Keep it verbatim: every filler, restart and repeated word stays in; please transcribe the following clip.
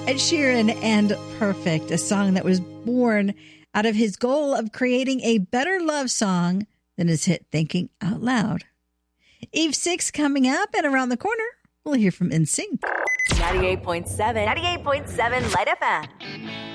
Ed Sheeran and Perfect, a song that was born out of his goal of creating a better love song than his hit Thinking Out Loud. Eve six coming up, and around the corner, we'll hear from N Sync. ninety-eight point seven, ninety-eight point seven Light F M.